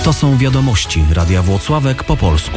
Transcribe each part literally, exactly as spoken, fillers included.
To są wiadomości Radia Włocławek po polsku.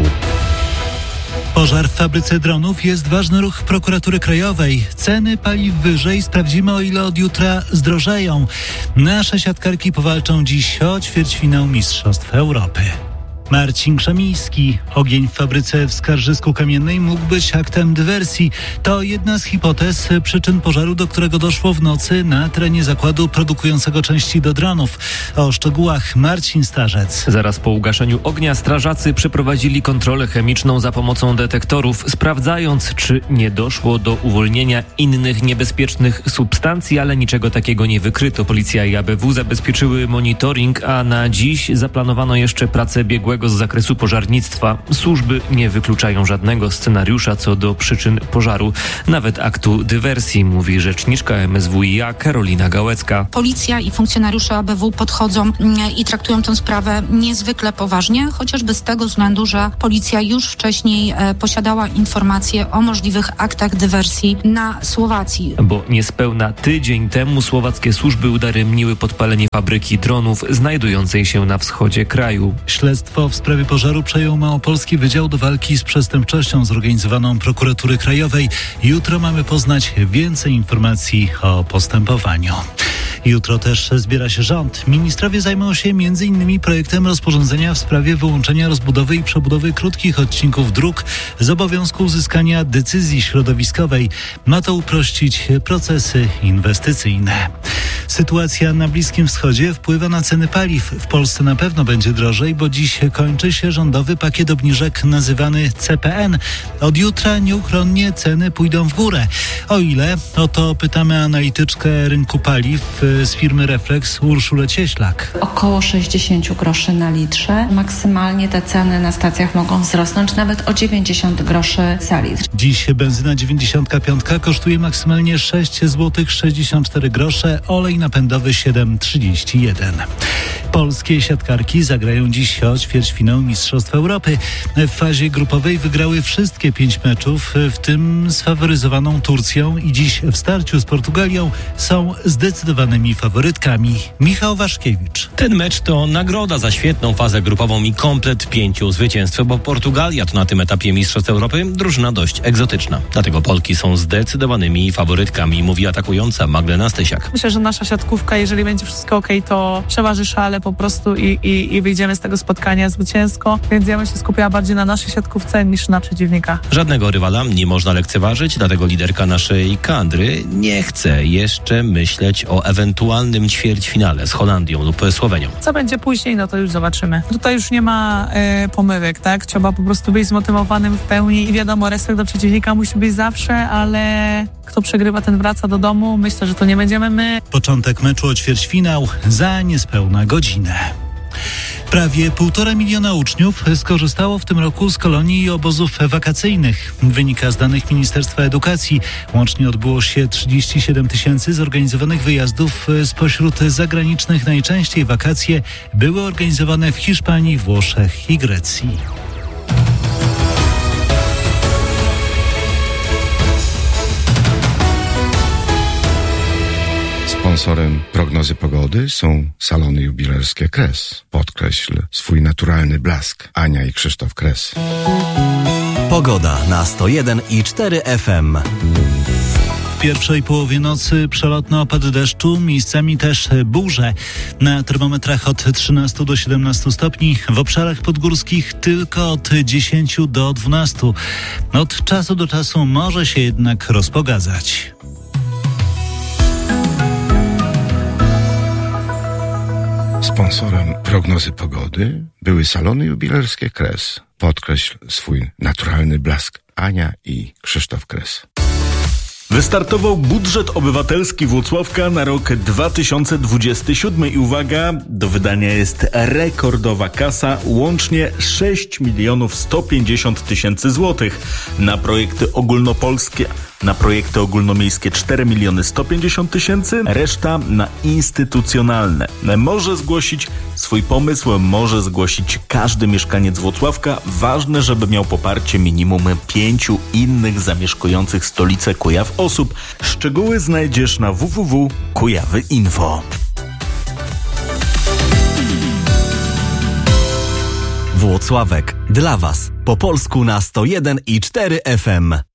Pożar w fabryce dronów jest ważny ruch Prokuratury Krajowej. Ceny paliw wyżej. Sprawdzimy, o ile od jutra zdrożeją. Nasze siatkarki powalczą dziś o ćwierćfinał Mistrzostw Europy. Marcin Krzemiński. Ogień w fabryce w Skarżysku Kamiennej mógł być aktem dywersji. To jedna z hipotez przyczyn pożaru, do którego doszło w nocy na terenie zakładu produkującego części do dronów. O szczegółach Marcin Starzec. Zaraz po ugaszeniu ognia strażacy przeprowadzili kontrolę chemiczną za pomocą detektorów, sprawdzając, czy nie doszło do uwolnienia innych niebezpiecznych substancji, ale niczego takiego nie wykryto. Policja i A B W zabezpieczyły monitoring, a na dziś zaplanowano jeszcze pracę biegłego z zakresu pożarnictwa. Służby nie wykluczają żadnego scenariusza co do przyczyn pożaru, nawet aktu dywersji, mówi rzeczniczka M S W i A Karolina Gałecka. Policja i funkcjonariusze A B W podchodzą i traktują tę sprawę niezwykle poważnie, chociażby z tego względu, że policja już wcześniej posiadała informacje o możliwych aktach dywersji na Słowacji. Bo niespełna tydzień temu słowackie służby udaremniły podpalenie fabryki dronów znajdującej się na wschodzie kraju. Śledztwo w sprawie pożaru przejął Małopolski Wydział do Walki z Przestępczością zorganizowaną Prokuratury Krajowej. Jutro mamy poznać więcej informacji o postępowaniu. Jutro też zbiera się rząd. Ministrowie zajmą się między innymi projektem rozporządzenia w sprawie wyłączenia rozbudowy i przebudowy krótkich odcinków dróg z obowiązku uzyskania decyzji środowiskowej. Ma to uprościć procesy inwestycyjne. Sytuacja na Bliskim Wschodzie wpływa na ceny paliw. W Polsce na pewno będzie drożej, bo dziś kończy się rządowy pakiet obniżek nazywany C P N. Od jutra nieuchronnie ceny pójdą w górę. O ile? O to pytamy analityczkę rynku paliw z firmy Reflex Urszulę Cieślak. Około sześćdziesiąt groszy na litrze. Maksymalnie te ceny na stacjach mogą wzrosnąć nawet o dziewięćdziesiąt groszy za litr. Dziś benzyna dziewięćdziesiąt pięć kosztuje maksymalnie sześć złotych sześćdziesiąt cztery grosze, olej napędowy siedem trzydzieści jeden. Polskie siatkarki zagrają dziś o ćwierćfinał Mistrzostw Europy. W fazie grupowej wygrały wszystkie pięć meczów, w tym z faworyzowaną Turcją, i dziś w starciu z Portugalią są zdecydowanymi faworytkami. Michał Waszkiewicz. Ten mecz to nagroda za świetną fazę grupową i komplet pięciu zwycięstw, bo Portugalia to na tym etapie Mistrzostw Europy drużyna dość egzotyczna. Dlatego Polki są zdecydowanymi faworytkami, mówi atakująca Magdalena Stysiak. Myślę, że nasza siatkówka, jeżeli będzie wszystko okej, to przeważy szale po prostu i, i, i wyjdziemy z tego spotkania zwycięsko, więc ja bym się skupiała bardziej na naszej siatkówce niż na przeciwnika. Żadnego rywala nie można lekceważyć, dlatego liderka naszej kadry nie chce jeszcze myśleć o ewentualnym ćwierćfinale z Holandią lub Słowenią. Co będzie później, no to już zobaczymy. Tutaj już nie ma e, pomyłek, tak? Trzeba po prostu być zmotywowanym w pełni i wiadomo, respekt do przeciwnika musi być zawsze, ale kto przegrywa, ten wraca do domu. Myślę, że to nie będziemy my. Początek meczu o ćwierćfinał za niespełna godzinę. Prawie półtora miliona uczniów skorzystało w tym roku z kolonii i obozów wakacyjnych. Wynika z danych Ministerstwa Edukacji. Łącznie odbyło się trzydzieści siedem tysięcy zorganizowanych wyjazdów. Spośród zagranicznych najczęściej wakacje były organizowane w Hiszpanii, Włoszech i Grecji. Sponsorem prognozy pogody są salony jubilerskie Kres. Podkreśl swój naturalny blask. Ania i Krzysztof Kres. Pogoda na sto jeden i cztery F M. W pierwszej połowie nocy przelotny opad deszczu, miejscami też burze. Na termometrach od trzynastu do siedemnastu stopni, w obszarach podgórskich tylko od dziesięciu do dwunastu. Od czasu do czasu może się jednak rozpogadzać. Sponsorem prognozy pogody były salony jubilerskie Kres. Podkreśl swój naturalny blask. Ania i Krzysztof Kres. Wystartował budżet obywatelski Włocławka na rok dwa tysiące dwudziesty siódmy i uwaga, do wydania jest rekordowa kasa, łącznie sześć milionów sto pięćdziesiąt tysięcy złotych. Na projekty ogólnopolskie, na projekty ogólnomiejskie cztery miliony sto pięćdziesiąt tysięcy, reszta na instytucjonalne. Może zgłosić swój pomysł, może zgłosić każdy mieszkaniec Włocławka. Ważne, żeby miał poparcie minimum pięciu innych zamieszkujących stolicę Kujaw osób. Szczegóły znajdziesz na w w w kropka kujawy kropka info. Włocławek. Dla Was. Po polsku na sto jeden i cztery F M.